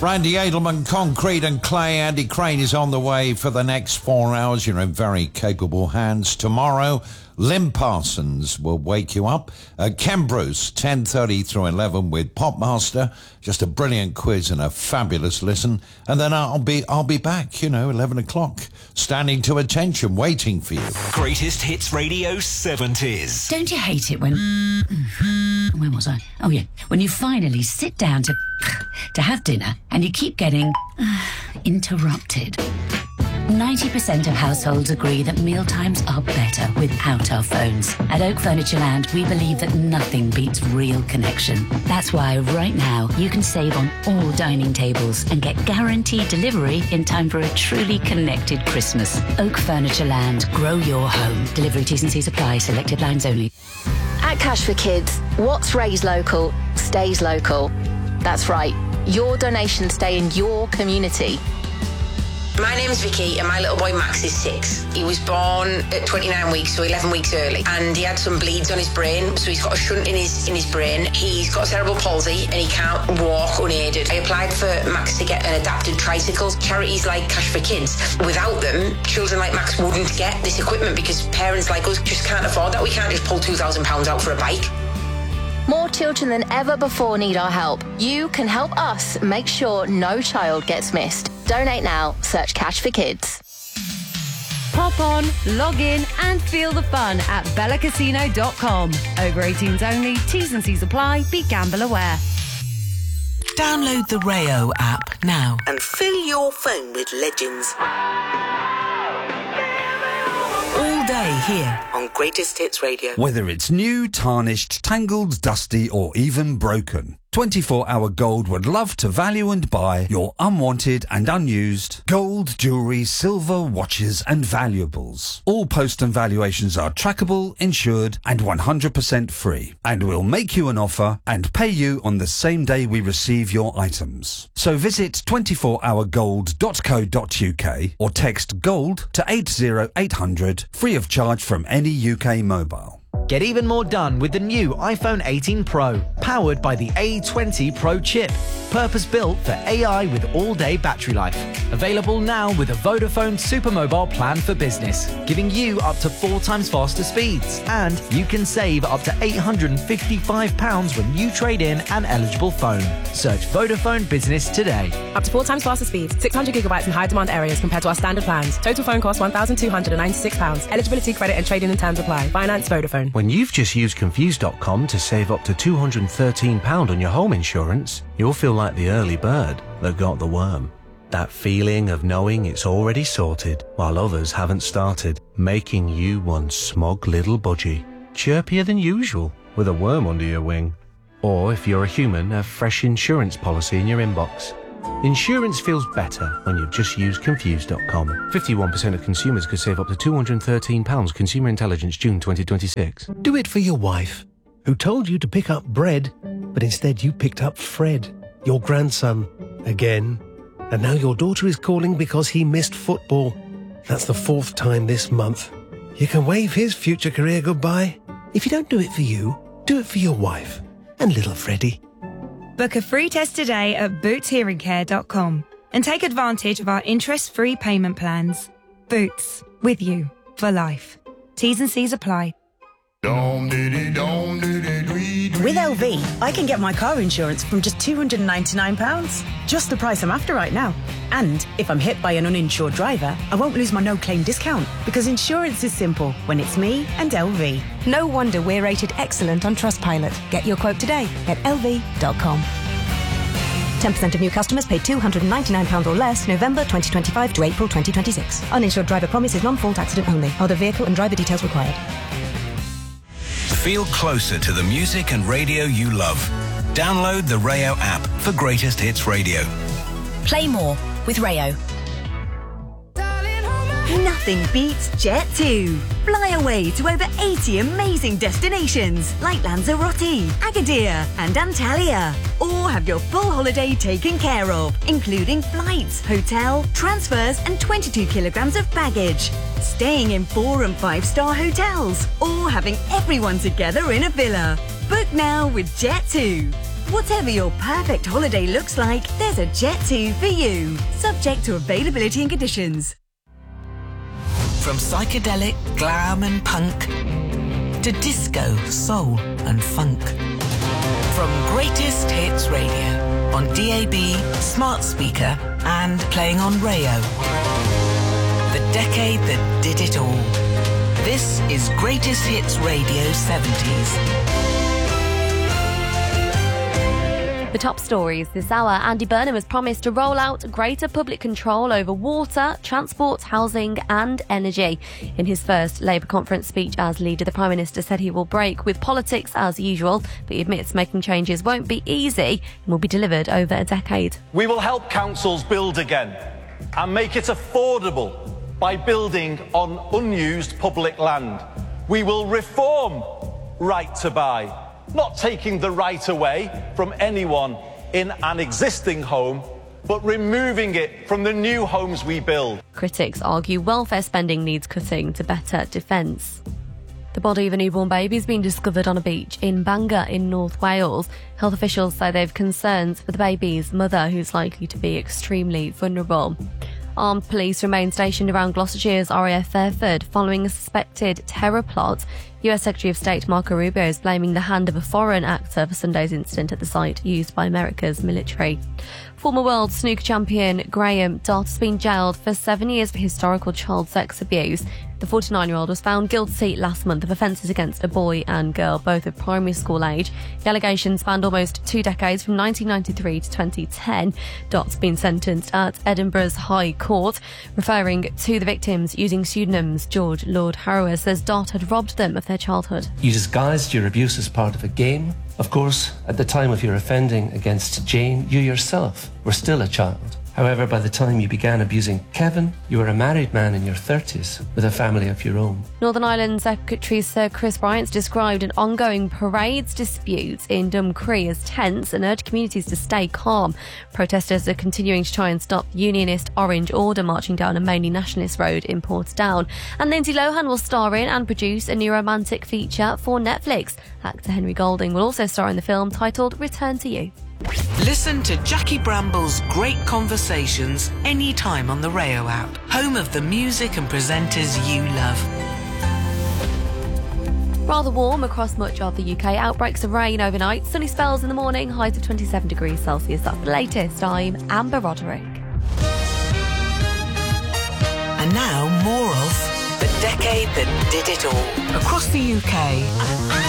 Randy Edelman, Concrete and Clay. Andy Crane is on the way for the next 4 hours. You're in very capable hands. Tomorrow, Lynn Parsons will wake you up. Ken Bruce, 10:30 through 11 with Popmaster. Just a brilliant quiz and a fabulous listen. And then I'll be back, 11 o'clock, standing to attention, waiting for you. Greatest Hits Radio 70s. Don't you hate it when... Where was I? Oh, yeah. When you finally sit down to have dinner and you keep getting interrupted. 90% of households agree that mealtimes are better without our phones. At Oak Furniture Land, we believe that nothing beats real connection. That's why right now you can save on all dining tables and get guaranteed delivery in time for a truly connected Christmas. Oak Furniture Land. Grow your home. Delivery T's and C's apply. Selected lines only. At Cash for Kids, what's raised local stays local. That's right. Your donations stay in your community. My name's Vicky and my little boy Max is 6. He was born at 29 weeks, so 11 weeks early, and he had some bleeds on his brain, so he's got a shunt in his brain. He's got cerebral palsy and he can't walk unaided. I applied for Max to get an adapted tricycle. Charities like Cash for Kids, without them, children like Max wouldn't get this equipment because parents like us just can't afford that. We can't just pull £2,000 out for a bike. More children than ever before need our help. You can help us make sure no child gets missed. Donate now. Search Cash for Kids. Pop on, log in and feel the fun at bellacasino.com. Over 18s only, T's and C's apply, be gamble aware. Download the Rayo app now and fill your phone with legends. All day here on Greatest Hits Radio. Whether it's new, tarnished, tangled, dusty or even broken, 24-Hour Gold would love to value and buy your unwanted and unused gold, jewellery, silver, watches and valuables. All post and valuations are trackable, insured and 100% free. And we'll make you an offer and pay you on the same day we receive your items. So visit 24hourgold.co.uk or text GOLD to 80800 free of charge from any UK mobile. Get even more done with the new iPhone 18 Pro, powered by the A20 Pro chip. Purpose-built for AI with all-day battery life. Available now with a Vodafone Supermobile plan for business, giving you up to 4 times faster speeds. And you can save up to £855 when you trade in an eligible phone. Search Vodafone Business today. Up to 4 times faster speeds, 600 gigabytes in high-demand areas compared to our standard plans. Total phone cost £1,296. Eligibility, credit and trading and terms apply. Finance Vodafone. When you've just used Confused.com to save up to £213 on your home insurance, you'll feel like the early bird that got the worm. That feeling of knowing it's already sorted while others haven't started, making you one smug little budgie, chirpier than usual with a worm under your wing. Or if you're a human, a fresh insurance policy in your inbox. Insurance feels better when you've just used Confused.com. 51% of consumers could save up to £213. Consumer Intelligence, June 2026. Do it for your wife, who told you to pick up bread, but instead you picked up Fred, your grandson, again. And now your daughter is calling because he missed football. That's the 4th time this month. You can wave his future career goodbye. If you don't do it for you, do it for your wife and little Freddie. Book a free test today at bootshearingcare.com and take advantage of our interest-free payment plans. Boots, with you for life. T's and C's apply. With LV, I can get my car insurance from just £299. Just the price I'm after right now. And if I'm hit by an uninsured driver, I won't lose my no-claim discount because insurance is simple when it's me and LV. No wonder we're rated excellent on Trustpilot. Get your quote today at lv.com. 10% of new customers paid £299 or less November 2025 to April 2026. Uninsured driver promise is non-fault accident only. Other vehicle and driver details required. Feel closer to the music and radio you love. Download the Rayo app for Greatest Hits Radio. Play more with Rayo. Nothing beats Jet2. Fly away to over 80 amazing destinations like Lanzarote, Agadir and Antalya. Or have your full holiday taken care of, including flights, hotel, transfers and 22 kilograms of baggage. Staying in 4- and 5-star hotels or having everyone together in a villa. Book now with Jet2. Whatever your perfect holiday looks like, there's a Jet2 for you. Subject to availability and conditions. From psychedelic, glam and punk to disco, soul and funk. From Greatest Hits Radio on DAB, smart speaker and playing on Rayo. The decade that did it all. This is Greatest Hits Radio 70s. The top stories this hour. Andy Burnham has promised to roll out greater public control over water, transport, housing and energy. In his first Labour conference speech as leader, the Prime Minister said he will break with politics as usual, but he admits making changes won't be easy and will be delivered over a decade. We will help councils build again and make it affordable by building on unused public land. We will reform Right to Buy, not taking the right away from anyone in an existing home, but removing it from the new homes we build. Critics argue welfare spending needs cutting to better defence. The body of a newborn baby has been discovered on a beach in Bangor in North Wales. Health officials say they've concerns for the baby's mother, who's likely to be extremely vulnerable. Armed police remain stationed around Gloucestershire's RAF Fairford following a suspected terror plot. US Secretary of State Marco Rubio is blaming the hand of a foreign actor for Sunday's incident at the site used by America's military. Former world snooker champion Graham Dott has been jailed for 7 years for historical child sex abuse. The 49-year-old was found guilty last month of offences against a boy and girl, both of primary school age. The allegations spanned almost 2 decades, from 1993 to 2010. Dott's been sentenced at Edinburgh's High Court. Referring to the victims using pseudonyms, George Lord Harrower says Dott had robbed them of their childhood. You disguised your abuse as part of a game. Of course, at the time of your offending against Jane, you yourself were still a child. However, by the time you began abusing Kevin, you were a married man in your 30s with a family of your own. Northern Ireland Secretary Sir Chris Bryant described an ongoing parades dispute in Dumcree as tense and urged communities to stay calm. Protesters are continuing to try and stop Unionist Orange Order marching down a mainly nationalist road in Portadown. And Lindsay Lohan will star in and produce a new romantic feature for Netflix. Actor Henry Golding will also star in the film titled Return to You. Listen to Jackie Bramble's great conversations anytime on the Rayo app, home of the music and presenters you love. Rather warm across much of the UK. Outbreaks of rain overnight, sunny spells in the morning, highs of 27 degrees Celsius. That's the latest. I'm Amber Roderick. And now more of The Decade That Did It All. Across the UK,